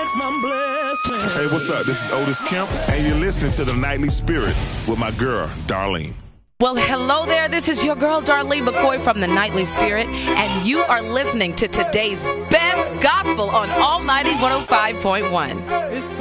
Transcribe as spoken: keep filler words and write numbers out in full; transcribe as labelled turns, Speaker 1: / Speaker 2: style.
Speaker 1: Hey, what's up? This is Otis Kemp, and you're listening to The Nightly Spirit with my girl, Darlene.
Speaker 2: Well, hello there. This is your girl, Darlene McCoy from The Nightly Spirit, and you are listening to today's best gospel on Almighty one oh five point one.